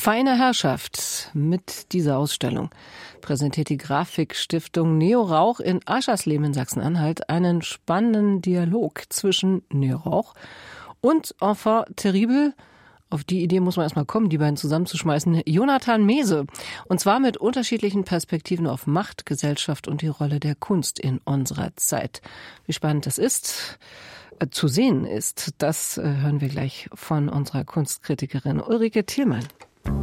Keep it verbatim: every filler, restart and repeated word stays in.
Feine Herrschaft. Mit dieser Ausstellung präsentiert die Grafikstiftung Neo Rauch in Aschersleben in Sachsen-Anhalt einen spannenden Dialog zwischen Neo Rauch und Enfant terrible. Auf die Idee muss man erstmal kommen, die beiden zusammenzuschmeißen. Jonathan Mese. Und zwar mit unterschiedlichen Perspektiven auf Macht, Gesellschaft und die Rolle der Kunst in unserer Zeit. Wie spannend das ist, äh, zu sehen ist, das äh, hören wir gleich von unserer Kunstkritikerin Ulrike Thielmann.